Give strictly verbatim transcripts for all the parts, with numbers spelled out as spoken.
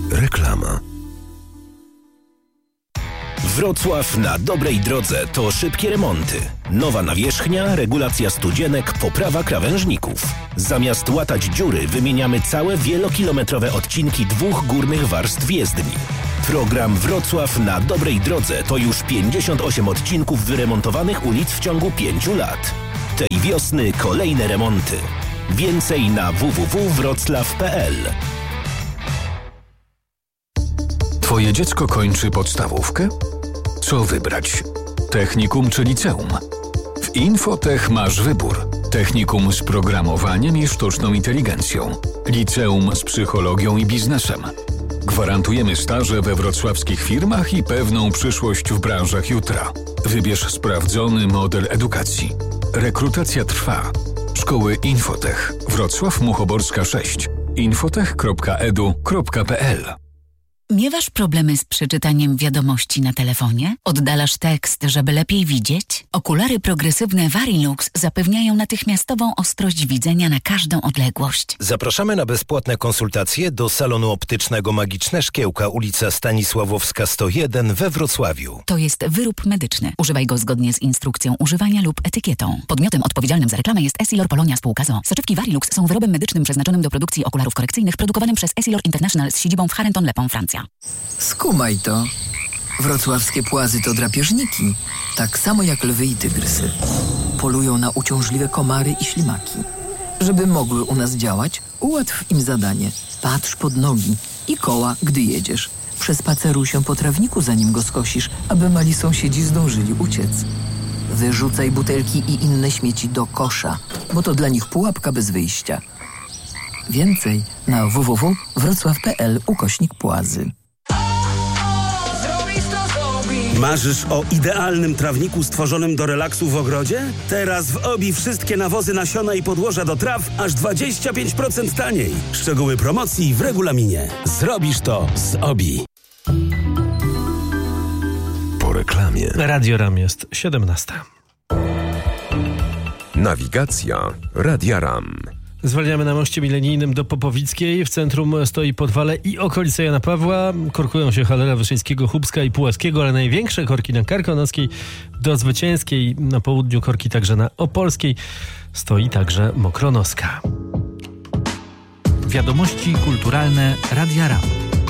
Reklama. Wrocław na dobrej drodze to szybkie remonty. Nowa nawierzchnia, regulacja studzienek, poprawa krawężników. Zamiast łatać dziury wymieniamy całe wielokilometrowe odcinki dwóch górnych warstw jezdni. Program Wrocław na dobrej drodze to już pięćdziesiąt osiem odcinków wyremontowanych ulic w ciągu pięciu lat. Tej wiosny kolejne remonty. Więcej na w w w kropka wroclaw kropka p l. Twoje dziecko kończy podstawówkę? Co wybrać? Technikum czy liceum? W Infotech masz wybór. Technikum z programowaniem i sztuczną inteligencją. Liceum z psychologią i biznesem. Gwarantujemy staże we wrocławskich firmach i pewną przyszłość w branżach jutra. Wybierz sprawdzony model edukacji. Rekrutacja trwa. Szkoły Infotech. Wrocław Muchoborska sześć. infotech kropka e d u kropka p l. Miewasz problemy z przeczytaniem wiadomości na telefonie? Oddalasz tekst, żeby lepiej widzieć? Okulary progresywne Varilux zapewniają natychmiastową ostrość widzenia na każdą odległość. Zapraszamy na bezpłatne konsultacje do salonu optycznego Magiczne Szkiełka, ulica Stanisławowska sto jeden we Wrocławiu. To jest wyrób medyczny. Używaj go zgodnie z instrukcją używania lub etykietą. Podmiotem odpowiedzialnym za reklamę jest Essilor Polonia Spółka z o o. Soczewki Varilux są wyrobem medycznym przeznaczonym do produkcji okularów korekcyjnych, produkowanym przez Essilor International z siedzibą w Charenton-le-Pont, Francja. Skumaj to. Wrocławskie płazy to drapieżniki, tak samo jak lwy i tygrysy. Polują na uciążliwe komary i ślimaki. Żeby mogły u nas działać, ułatw im zadanie. Patrz pod nogi i koła, gdy jedziesz. Przespaceruj się po trawniku, zanim go skosisz, aby mali sąsiedzi zdążyli uciec. Wyrzucaj butelki i inne śmieci do kosza, bo to dla nich pułapka bez wyjścia. Więcej na w w w kropka wrocław kropka p l ukośnik płazy. Marzysz o idealnym trawniku stworzonym do relaksu w ogrodzie? Teraz w Obi wszystkie nawozy, nasiona i podłoża do traw aż dwadzieścia pięć procent taniej. Szczegóły promocji w regulaminie. Zrobisz to z Obi. Po reklamie. Radio RAM jest siedemnasta. Nawigacja Radia RAM. Zwalniamy na moście milenijnym do Popowickiej. W centrum stoi Podwale i okolice Jana Pawła. Korkują się Halera Wyszyńskiego, Chubska i Puławskiego, ale największe korki na Karkonoskiej do Zwycięskiej. Na południu korki także na Opolskiej. Stoi także Mokronoska. Wiadomości kulturalne Radia RAM.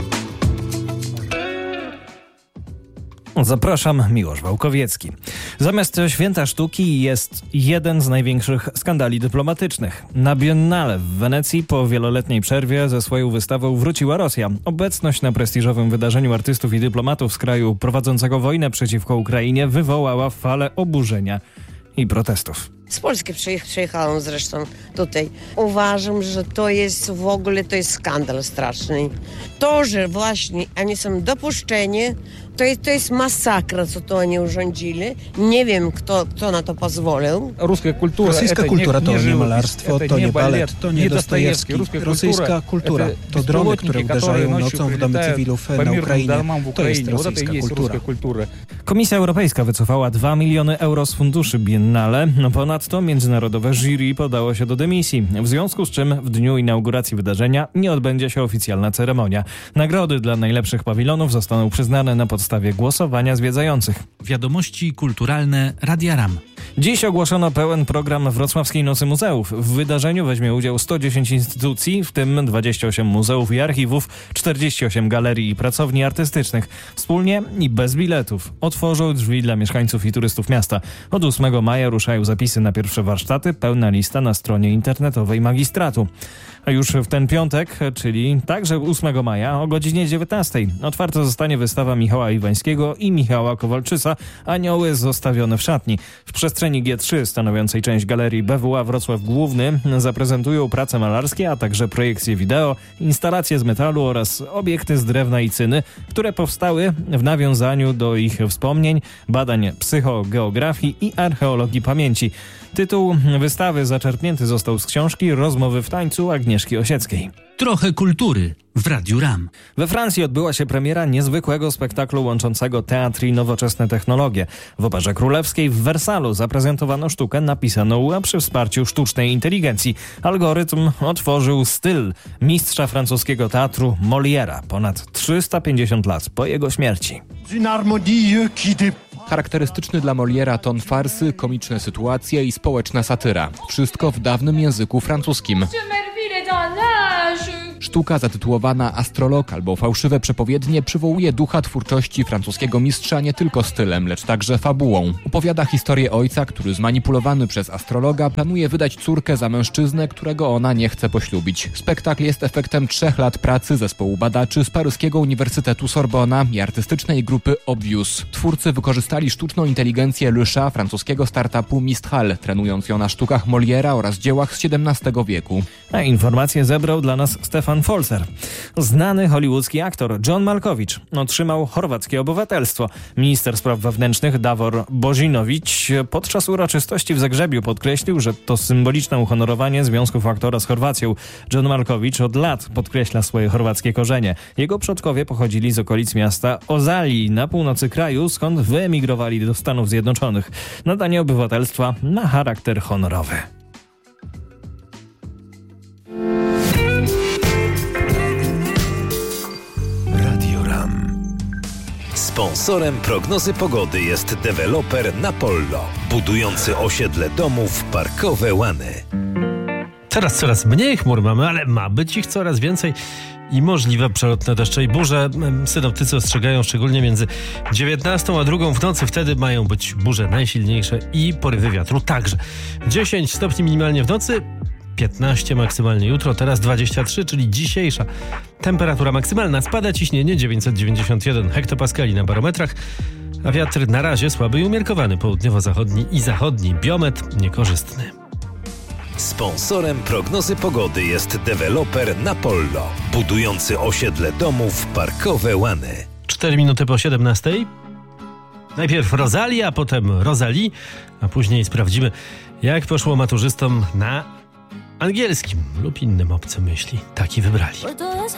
Zapraszam, Miłosz Wałkowiecki. Zamiast Święta Sztuki jest jeden z największych skandali dyplomatycznych. Na Biennale w Wenecji po wieloletniej przerwie ze swoją wystawą wróciła Rosja. Obecność na prestiżowym wydarzeniu artystów i dyplomatów z kraju prowadzącego wojnę przeciwko Ukrainie wywołała falę oburzenia i protestów. Z Polski przyjechałam zresztą tutaj. Uważam, że to jest w ogóle to jest skandal straszny. To, że właśnie oni są dopuszczeni, to jest, to jest masakra, co to oni urządzili. Nie wiem, kto, kto na to pozwolił. Rosyjska kultura to nie malarstwo, to nie balet, to nie Dostojewski. Rosyjska kultura to drony, które uderzają nocą w domy cywilów na Ukrainie. To jest rosyjska kultura. Komisja Europejska wycofała dwa miliony euro z funduszy Biennale. Ponadto międzynarodowe jury podało się do dymisji, w związku z czym w dniu inauguracji wydarzenia nie odbędzie się oficjalna ceremonia. Nagrody dla najlepszych pawilonów zostaną przyznane na podstawie głosowania zwiedzających. Wiadomości kulturalne Radia RAM. Dziś ogłoszono pełen program Wrocławskiej Nocy Muzeów. W wydarzeniu weźmie udział sto dziesięć instytucji, w tym dwadzieścia osiem muzeów i archiwów, czterdzieści osiem galerii i pracowni artystycznych. Wspólnie i bez biletów otworzą drzwi dla mieszkańców i turystów miasta. Od ósmego maja ruszają zapisy na pierwsze warsztaty, pełna lista na stronie internetowej magistratu. A już w ten piątek, czyli także ósmego maja o godzinie dziewiętnastej otwarta zostanie wystawa Michała Iwańskiego i Michała Kowalczysa Anioły zostawione w szatni. W przestrzeni G trzy, stanowiącej część galerii B W A Wrocław Główny, zaprezentują prace malarskie, a także projekcje wideo, instalacje z metalu oraz obiekty z drewna i cyny, które powstały w nawiązaniu do ich wspomnień, badań psychogeografii i archeologii pamięci. Tytuł wystawy zaczerpnięty został z książki Rozmowy w tańcu Agnieszki Osieckiej. Trochę kultury. w Radiu RAM. We Francji odbyła się premiera niezwykłego spektaklu łączącego teatr i nowoczesne technologie. W Operze Królewskiej w Wersalu zaprezentowano sztukę napisaną przy wsparciu sztucznej inteligencji. Algorytm otworzył styl mistrza francuskiego teatru Molière'a ponad trzysta pięćdziesiąt lat po jego śmierci. Charakterystyczny dla Molière'a ton farsy, komiczne sytuacje i społeczna satyra. Wszystko w dawnym języku francuskim. Sztuka zatytułowana Astrolog albo Fałszywe przepowiednie przywołuje ducha twórczości francuskiego mistrza nie tylko stylem, lecz także fabułą. Opowiada historię ojca, który zmanipulowany przez astrologa planuje wydać córkę za mężczyznę, którego ona nie chce poślubić. Spektakl jest efektem trzech lat pracy zespołu badaczy z paryskiego Uniwersytetu Sorbona i artystycznej grupy Obvious. Twórcy wykorzystali sztuczną inteligencję Le Chat francuskiego startupu Mistral, trenując ją na sztukach Molière'a oraz dziełach z siedemnastego wieku. A informację zebrał dla nas Stefan Folzer. Znany hollywoodzki aktor John Malkovich otrzymał chorwackie obywatelstwo. Minister spraw wewnętrznych Davor Božinović podczas uroczystości w Zagrzebiu podkreślił, że to symboliczne uhonorowanie związków aktora z Chorwacją. John Malkovich od lat podkreśla swoje chorwackie korzenie. Jego przodkowie pochodzili z okolic miasta Ozali na północy kraju, skąd wyemigrowali do Stanów Zjednoczonych. Nadanie obywatelstwa ma charakter honorowy. Sponsorem prognozy pogody jest deweloper Napollo, budujący osiedle domów parkowe Łany. Teraz coraz mniej chmur mamy, ale ma być ich coraz więcej i możliwe przelotne deszcze i burze. Synoptycy ostrzegają szczególnie między dziewiętnastą a drugą w nocy. Wtedy mają być burze najsilniejsze i porywy wiatru także. dziesięć stopni minimalnie w nocy, piętnaście maksymalnie jutro, teraz dwadzieścia trzy, czyli dzisiejsza temperatura maksymalna. Spada ciśnienie dziewięćset dziewięćdziesiąt jeden hektopaskali na barometrach, a wiatr na razie słaby i umiarkowany, południowo-zachodni i zachodni. Biometr niekorzystny. Sponsorem prognozy pogody jest deweloper Napollo, budujący osiedle domów parkowe Łany. cztery minuty po siedemnastej. Najpierw Rosalia, a potem Rosalie, a później sprawdzimy, jak poszło maturzystom na angielskim lub innym obcym, jeśli taki wybrali.